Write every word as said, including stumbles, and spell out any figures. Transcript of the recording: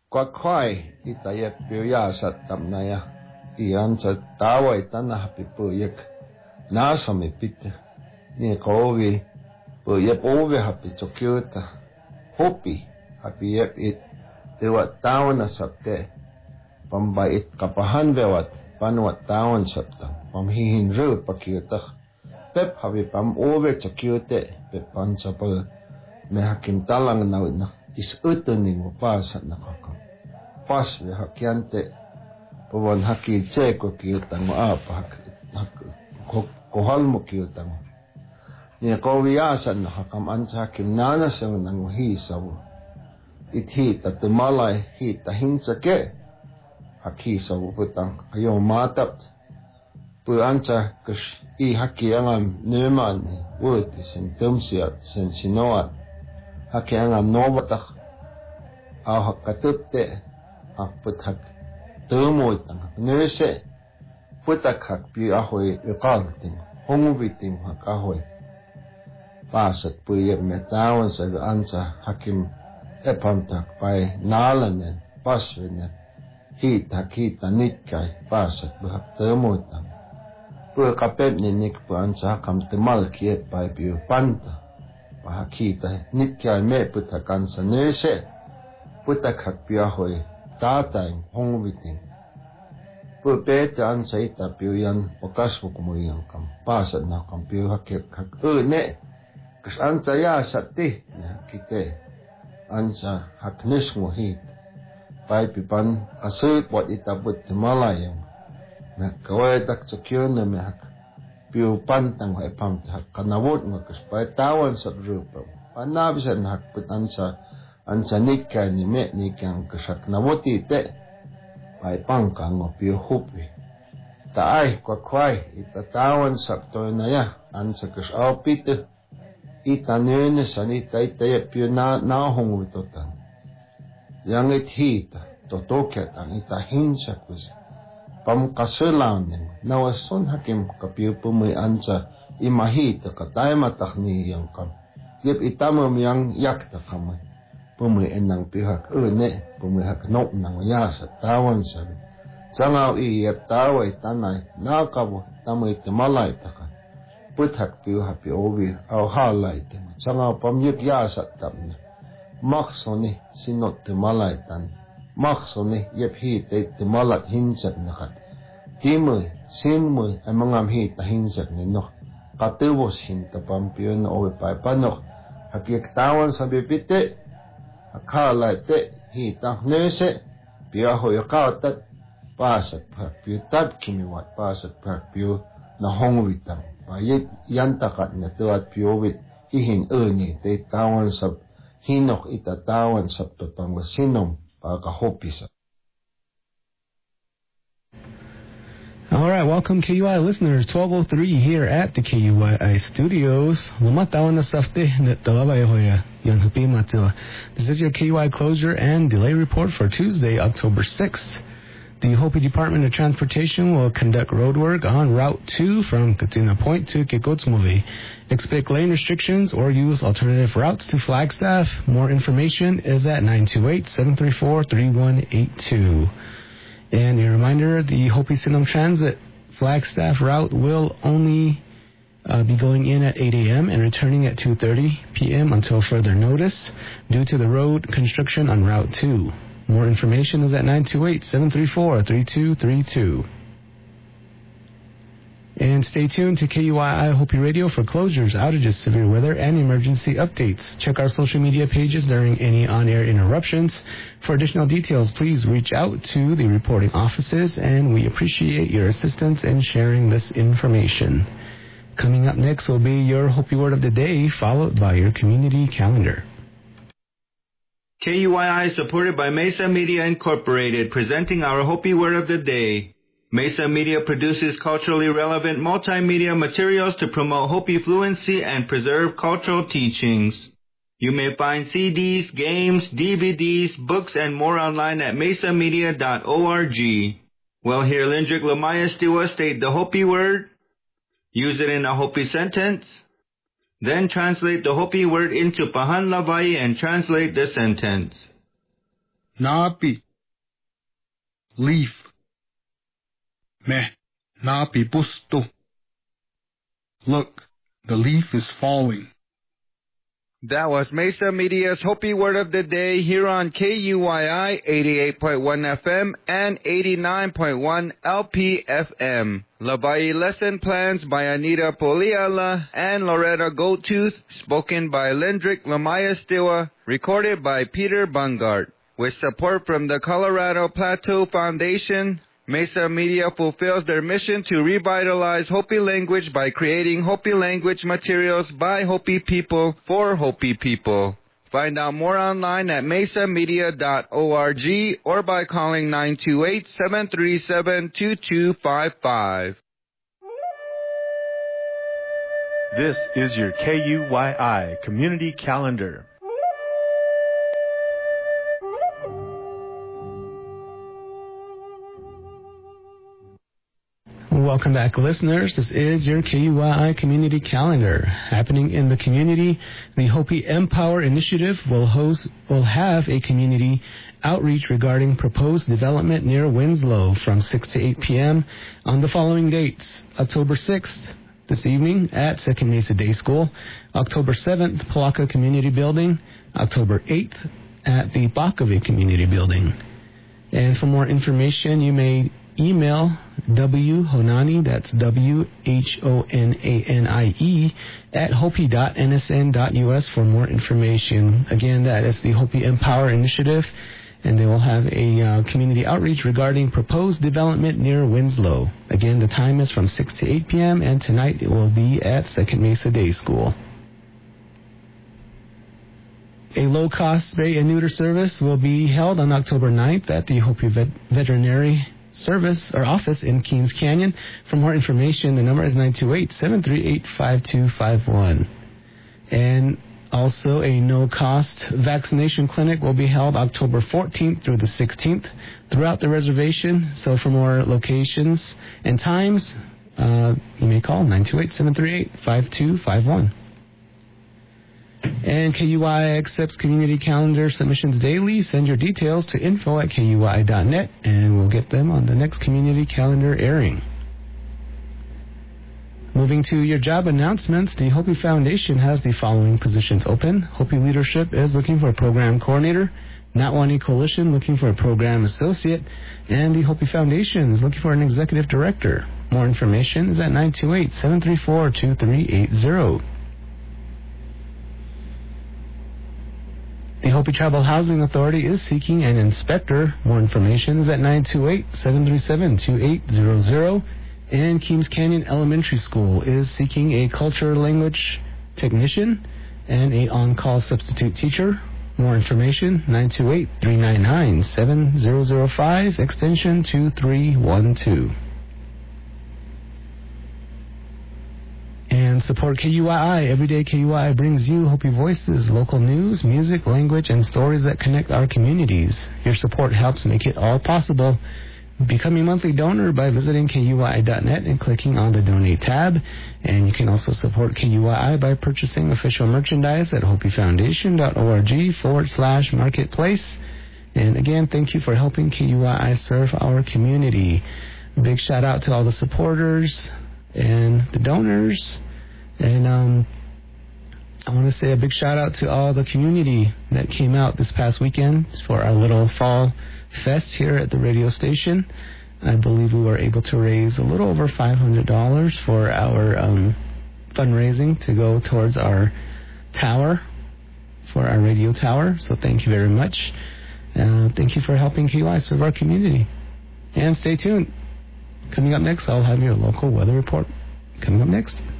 Kwa kwai itayek piuya sat tamnaya. Iyan sa taway tanah pi puyek. Nasa mi pite. Ni kowi. Puyek ovi hapi chokyuta. Hopi hapi yep it. Dewat tawon na sapte. Pambait kapahan bewat. Panuat tawon sapta. Pamhihin ru pakyuta. Pep hapi pam ovi chokyute. Pep pansapal. Me hakim talang na na. Is utuning mo pasat na kakam. Pas me hakiante. Pawan haki tseko kiyutang mo apa. Kohal mo kiyutang. Niya kawiyasan na hakam ansa hakim nanasaw ng hisaw. Ithit at tumalay hit ahinsa ke. Hakisaw putang ayaw matap. Pu ansa kas i haki angam numan. Wud isin tumsiyat sin sinoat. Haki angam nobatak. Aw hakatute. Hakput hak. Tumuit ang nurse. Putak hak pi ahoy ikalting. Hongubiting hak ahoy. Pasat puyek metawan sa ansa hakim epamtak pay nalanen. Paswinen. Hita kita nitkay. Pasat buhak tumuit ang. Puya kapep ni nik po ansa hakam tumal kiet pay piyo panta. Pahakita nitkay me putak ansa nurse. Putak hak pi ahoy. Tatay, hongubiting. Pupete ansa ita piyo yan okaspo kumuyang kam. Pasat na kam piyo hakip hak. Uh, ne. Kas ansa ya sati. Kite. Ansa haknis mo hit. Pai pipan asut wat itabut malayang. Kawaitak sa kyo na me hak. Piyo pantang wa ipam. Hak kanawot mo kas pai tawan sa rupa. Panabisan hak put ansa. Ansa nikay ni me nikang kasak nawoti te. Ay pangkang o piyo hupi. Taay kwa kway itatawan sakto na ya. Ansa kasaw pito. Itanene san itay tayo piyo na nahong witotan. Yang ithita. Totoket ang itahinsa kus. Pamkasulanin. Nawason hakim kapiyo pumoy ansa. Imahita katay matak niyang kam. Yip itamam yang yakta kamay. Pumui enang pihak une, pumui hak nok nang yasa tawan sabi. Sangaw iyep taway tanay, nakabu, tamay timalay taka. Puthak piyo hapi ovi, aw halay tima. Sangaw pamyuk yasa tamna. Makso ni sinot timalay tan. Makso ni yep hitay timalat hinsak nakat. Timui, sinmui, ay mangam hita hinsak ni no. Katubos hinta pampiyo na ovi pay panok. Hakiyak tawan sabi pite. Akala te hita nese piya hoy kautat pasat pak piyo tab kimiwat pasat pak piyo na hongwitang payet yantakat na tuat piyo wit hihin uni te tawan sab hinok itatawan sab totang sinong pagkahopisa. All right, welcome K U I listeners, twelve oh three here at the K U I I studios. Lumatawan na safte na talabay hoya yan hapi matila. This is your K U I closure and delay report for Tuesday, October sixth. The Hopi Department of Transportation will conduct roadwork on Route two from Katina Point to Kikotsmove. Expect lane restrictions or use alternative routes to Flagstaff. More information is at nine two eight, seven three four, three one eight two. And a reminder, the Hopi Sinam Transit Flagstaff route will only uh, be going in at eight a.m. and returning at two thirty p.m. until further notice due to the road construction on Route two. More information is at nine two eight, seven three four, three two three two. And stay tuned to K U I I Hopi Radio for closures, outages, severe weather, and emergency updates. Check our social media pages during any on-air interruptions. For additional details, please reach out to the reporting offices, and we appreciate your assistance in sharing this information. Coming up next will be your Hopi Word of the Day, followed by your community calendar. K U I I is supported by Mesa Media Incorporated, presenting our Hopi Word of the Day. Mesa Media produces culturally relevant multimedia materials to promote Hopi fluency and preserve cultural teachings. You may find C Ds, games, D V Ds, books, and more online at mesa media dot org. Well, here Lindrick Lamaya Stiwa state the Hopi word, use it in a Hopi sentence, then translate the Hopi word into Pahan Lavai and translate the sentence. Napi. Leaf. Meh. Napi busto. Look, the leaf is falling. That was Mesa Media's Hopi Word of the Day here on K U Y I eighty-eight point one F M and eighty-nine point one L P F M. Labai lesson plans by Anita Poliala and Loretta Goldtooth, spoken by Lendrick Lamaya Stiwa, recorded by Peter Bungart. With support from the Colorado Plateau Foundation, Mesa Media fulfills their mission to revitalize Hopi language by creating Hopi language materials by Hopi people for Hopi people. Find out more online at mesa media dot org or by calling nine two eight, seven three seven, two two five five. This is your K U Y I Community Calendar. Welcome back, listeners. This is your K U Y I Community Calendar. Happening in the community, the Hopi Empower Initiative will host will have a community outreach regarding proposed development near Winslow from six to eight p.m. on the following dates: October sixth, this evening at Second Mesa Day School; October seventh, Palaka Community Building; October eighth at the Bakavik Community Building. And for more information, you may email W Honani, that's W H O N A N I E, at hopi dot n s n dot u s for more information. Again, that is the Hopi Empower Initiative, and they will have a uh, community outreach regarding proposed development near Winslow. Again, the time is from six to eight p.m., and tonight it will be at Second Mesa Day School. A low-cost spay and neuter service will be held on October ninth at the Hopi Vet- Veterinary Service or Office in Kings Canyon. For more information, the number is nine two eight, seven three eight, five two five one. And also a no-cost vaccination clinic will be held October fourteenth through the sixteenth throughout the reservation. So for more locations and times, uh, you may call nine two eight, seven three eight, five two five one. And K U I accepts community calendar submissions daily. Send your details to info at K U I dot net, and we'll get them on the next community calendar airing. Moving to your job announcements, the Hopi Foundation has the following positions open. Hopi Leadership is looking for a program coordinator. Natwani Coalition looking for a program associate. And the Hopi Foundation is looking for an executive director. More information is at nine two eight, seven three four, two three eight zero. The Hopi Tribal Housing Authority is seeking an inspector. More information is at nine two eight, seven three seven, two eight zero zero. And Keams Canyon Elementary School is seeking a culture language technician and a on-call substitute teacher. More information, nine two eight, three nine nine, seven zero zero five, extension two three one two. And support K U I I. Every day K U I I brings you Hopi Voices, local news, music, language, and stories that connect our communities. Your support helps make it all possible. Become a monthly donor by visiting K U I dot net and clicking on the Donate tab. And you can also support K U I I by purchasing official merchandise at hopi foundation dot org forward slash marketplace. And again, thank you for helping K U I I serve our community. A big shout out to all the supporters and the donors. And um, I want to say a big shout out to all the community that came out this past weekend for our little fall fest here at the radio station. I believe we were able to raise a little over five hundred dollars for our um, fundraising to go towards our tower, for our radio tower. So thank you very much. Uh, thank you for helping K U I serve our community. And stay tuned. Coming up next, I'll have your local weather report. Coming up next.